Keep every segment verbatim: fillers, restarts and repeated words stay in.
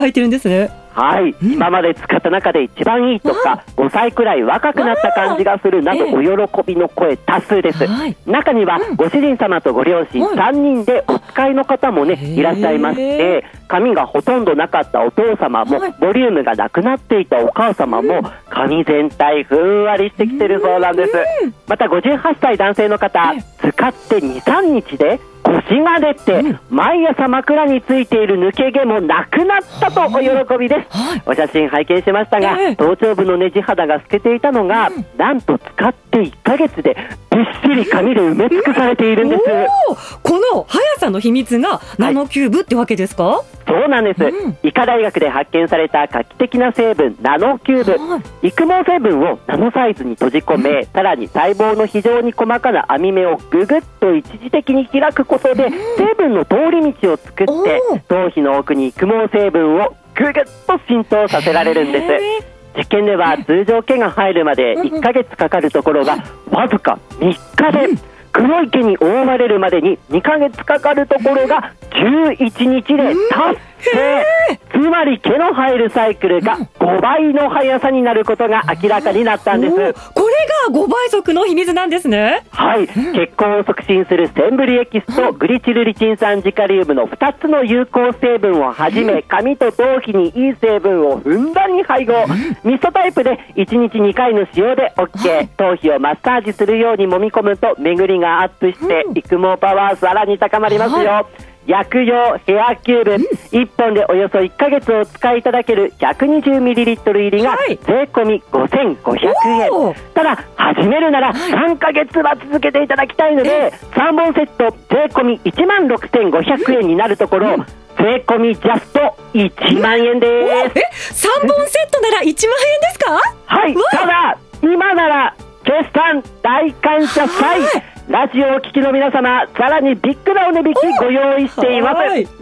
入ってるんですね。 はい、うん、今まで使った中で一番いいとか、ごさいくらい若くなった感じがするなど、お喜びの声多数です。はい、中にはご主人様とご両親さんにんでお使いの方もね、いらっしゃいまして、髪がほとんどなかったお父様も、ボリュームがなくなっていたお母様も、髪全体ふんわりしてきてるそうなんです。またごじゅうはっさい男性の方、使ってにさんにちで腰が出て、うん、毎朝枕についている抜け毛もなくなったとお喜びです。はい、お写真拝見しましたが、えー、頭頂部のねじ肌が透けていたのが、うん、なんと使っていっかげつでびっしり髪で埋め尽くされているんです。 この速さの秘密がナノキューブってわけですか？はい、 そうなんです。うん、医科大学で発見された画期的な成分ナノキューブ、はい、育毛成分をナノサイズに閉じ込め、うん、さらに細胞の非常に細かな網目をぐぐっと一時的に開くことで、うん、成分の通り道を作って頭皮の奥に育毛成分をぐぐっと浸透させられるんです。実験では通常毛が生えるまでいっかげつかかるところがわずかみっかで、黒い毛に覆われるまでににかげつかかるところがじゅういちにちで達成。つまり毛の生えるサイクルがごばいの速さになることが明らかになったんです。これがごばい速の秘密なんですね。 はい、血行を促進するセンブリエキスとグリチルリチン酸ジカリウムのふたつの有効成分をはじめ、髪と頭皮にいい成分をふんだんに配合。ミストタイプでいちにちにかいの使用で OK。 頭皮をマッサージするように揉み込むと巡りがアップして育毛パワーさらに高まりますよ。はい、薬用ヘアキューブ、うん、いっぽんでおよそいっかげつお使いいただける ひゃくにじゅうミリリットル 入りが税込みごせんごひゃくえん、はい、ただ始めるならさんかげつは続けていただきたいので、さんぼんセット税込みいちまんろくせんごひゃくえんになるところ、うん、税込みジャストいちまんえんです。 え、さんぼんセットならいちまんえんですか？ はい、ただ今なら決算大感謝祭、はい、ラジオを聴きの皆様、さらにビッグなお値引きご用意しています。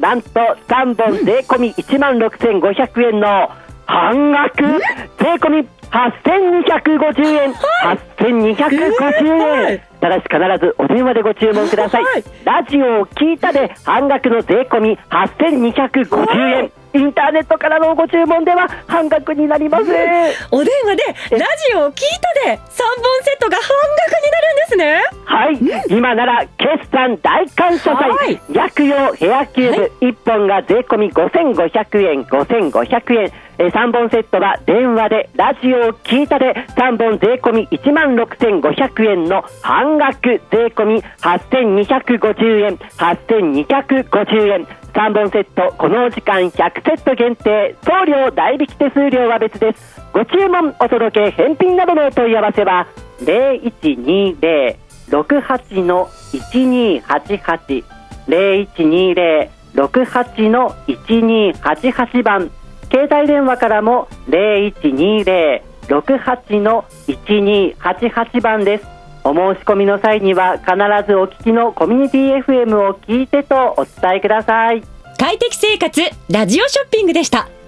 なんとさんぼん税込みいちまんろくせんごひゃくえんの半額税込みはっせんにひゃくごじゅうえん、はっせんにひゃくごじゅうえん、ただし必ずお電話でご注文ください。ラジオを聞いたで半額の税込みはっせんにひゃくごじゅうえん、インターネットからのご注文では半額になります。 お電話でラジオを聞いたでさんぼんセットが半額になるんですね。 はい、今なら決算大感謝祭、はい、薬用ヘアキューブ、はい、いっぽんが税込みごせんごひゃくえん、ごせんごひゃくえん、えさんぼんセットは電話でラジオを聞いたでさんぼん税込みいちまんろくせんごひゃくえんの半額税込みはっせんにひゃくごじゅうえん、はっせんにひゃくごじゅうえん、さんぼんセットこのお時間ひゃくセット限定、送料代引き手数料は別です。ご注文お届け返品などのお問い合わせは ゼロいちにゼロ ろくはち の いちにはちはち ゼロいちにゼロ ろくはち の いちにはちはち 番、携帯電話からも ゼロいちにゼロ ろくはち の いちにはちはち 番です。お申し込みの際には必ずお聞きのコミュニティ エフエム を聞いてとお伝えください。 快適生活ラジオショッピングでした。